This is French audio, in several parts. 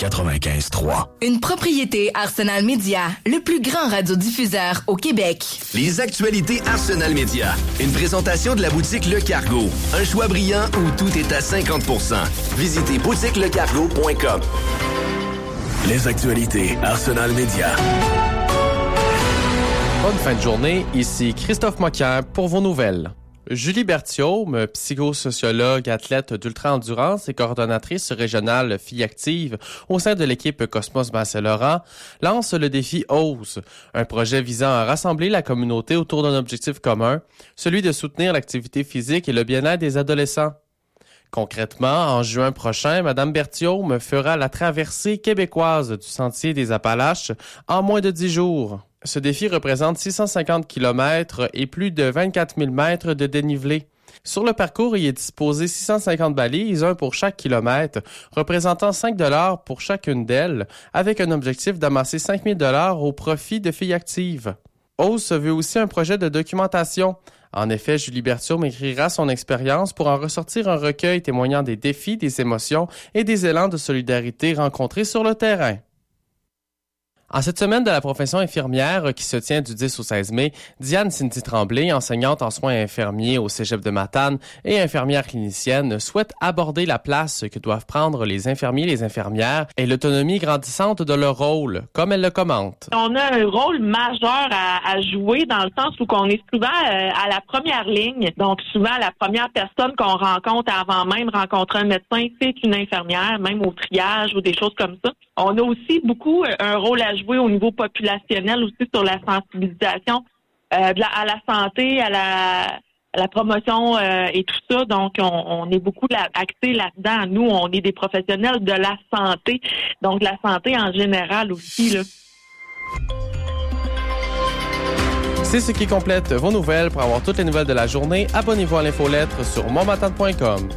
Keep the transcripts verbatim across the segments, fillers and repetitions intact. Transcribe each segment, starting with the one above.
quatre-vingt-quinze trois. Une propriété Arsenal Média, le plus grand radiodiffuseur au Québec. Les actualités Arsenal Média. Une présentation de la boutique Le Cargo. Un choix brillant où tout est à cinquante pour cent. Visitez boutique le cargo point com. Les actualités Arsenal Média. Bonne fin de journée, ici Christophe Moquin pour vos nouvelles. Julie Berthiaume, psychosociologue, athlète d'ultra-endurance et coordonnatrice régionale Filles actives au sein de l'équipe Cosmos Bas-Saint-Laurent, lance le défi Ose, un projet visant à rassembler la communauté autour d'un objectif commun, celui de soutenir l'activité physique et le bien-être des adolescents. Concrètement, en juin prochain, Mme Berthiaume fera la traversée québécoise du Sentier des Appalaches en moins de dix jours. Ce défi représente six cent cinquante kilomètres et plus de vingt-quatre mille mètres de dénivelé. Sur le parcours, il est disposé six cent cinquante balises, un pour chaque kilomètre, représentant cinq dollars pour chacune d'elles, avec un objectif d'amasser cinq mille dollars au profit de Filles actives. Ose se veut aussi un projet de documentation. En effet, Julie Berthiaume écrira son expérience pour en ressortir un recueil témoignant des défis, des émotions et des élans de solidarité rencontrés sur le terrain. En cette semaine de la profession infirmière qui se tient du dix au seize mai, Diane Cindy Tremblay, enseignante en soins infirmiers au Cégep de Matane et infirmière clinicienne, souhaite aborder la place que doivent prendre les infirmiers et les infirmières et l'autonomie grandissante de leur rôle, comme elle le commente. On a un rôle majeur à, à jouer dans le sens où on est souvent euh, à la première ligne. Donc souvent, la première personne qu'on rencontre avant même rencontrer un médecin, c'est une infirmière, même au triage ou des choses comme ça. On a aussi beaucoup un rôle à jouer au niveau populationnel aussi sur la sensibilisation euh, de la, à la santé, à la, à la promotion euh, et tout ça. Donc, on, on est beaucoup là, axé là-dedans. Nous, on est des professionnels de la santé, donc de la santé en général aussi, là. C'est ce qui complète vos nouvelles. Pour avoir toutes les nouvelles de la journée, abonnez-vous à l'infolettre sur montmatane point com.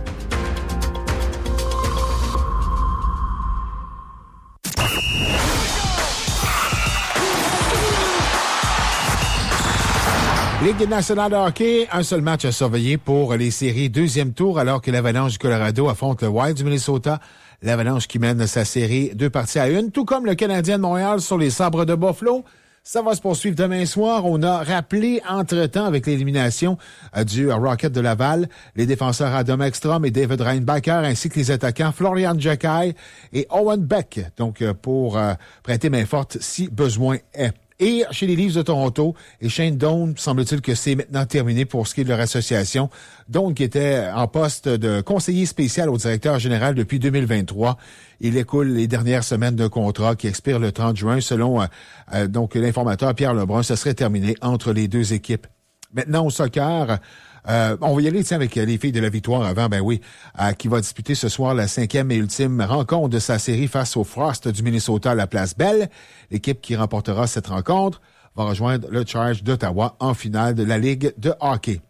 Ligue nationale de hockey, un seul match à surveiller pour les séries deuxième tour alors que l'Avalanche du Colorado affronte le Wild du Minnesota. L'Avalanche qui mène sa série deux parties à une, tout comme le Canadien de Montréal sur les Sabres de Buffalo. Ça va se poursuivre demain soir. On a rappelé entre-temps avec l'élimination euh, du Rocket de Laval les défenseurs Adam Ekstrom et David Reinbacher ainsi que les attaquants Florian Jacquet et Owen Beck. Donc euh, pour euh, prêter main forte si besoin est. Et chez les Leafs de Toronto, et Shane Doan, semble-t-il que c'est maintenant terminé pour ce qui est de leur association. Doan qui était en poste de conseiller spécial au directeur général depuis deux mille vingt-trois. Il écoule les dernières semaines d'un contrat qui expire le trente juin. Selon euh, euh, donc l'informateur Pierre Lebrun, ce serait terminé entre les deux équipes. Maintenant au soccer, euh, on va y aller tiens, avec les filles de la victoire avant, ben oui, euh, qui va disputer ce soir la cinquième et ultime rencontre de sa série face au Frost du Minnesota à la Place Belle. L'équipe qui remportera cette rencontre va rejoindre le Charge d'Ottawa en finale de la Ligue de hockey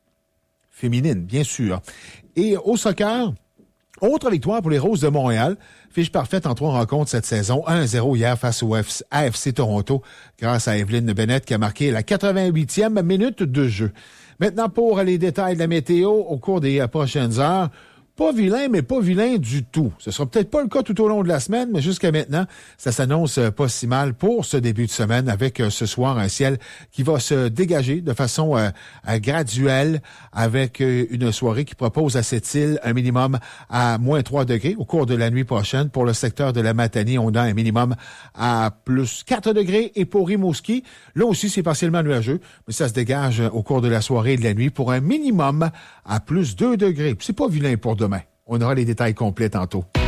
féminine, bien sûr. Et au soccer, autre victoire pour les Roses de Montréal. Fiche parfaite en trois rencontres cette saison. un à zéro hier face au A F C Toronto grâce à Evelyn Bennett qui a marqué la quatre-vingt-huitième minute de jeu. Maintenant, pour les détails de la météo au cours des prochaines heures, pas vilain, mais pas vilain du tout. Ce sera peut-être pas le cas tout au long de la semaine, mais jusqu'à maintenant, ça s'annonce pas si mal pour ce début de semaine avec euh, ce soir un ciel qui va se dégager de façon euh, euh, graduelle avec euh, une soirée qui propose à cette île un minimum à moins trois degrés au cours de la nuit prochaine. Pour le secteur de la Matanie, on a un minimum à plus quatre degrés et pour Rimouski, là aussi c'est partiellement nuageux, mais ça se dégage au cours de la soirée et de la nuit pour un minimum à plus deux degrés. C'est pas vilain pour demain. On aura les détails complets tantôt.